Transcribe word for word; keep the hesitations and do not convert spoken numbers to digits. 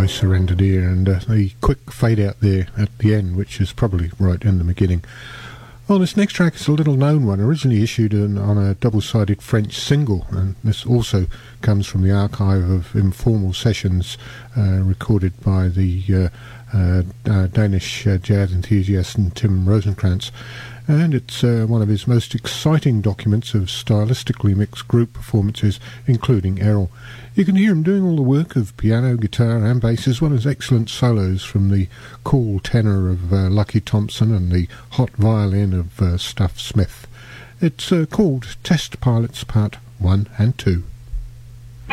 I Surrender Dear, and uh, the quick fade out there at the end, which is probably right in the beginning. Well, this next track is a little known one, originally issued in, on a double-sided French single, and this also comes from the archive of informal sessions uh, recorded by the uh, uh, uh, Danish uh, jazz enthusiast Tim Rosenkrantz, and it's uh, one of his most exciting documents of stylistically mixed group performances, including Errol. You can hear him doing all the work of piano, guitar and bass, as well as excellent solos from the cool tenor of uh, Lucky Thompson and the hot violin of uh, Stuff Smith. It's uh, called Test Pilots Part one and two.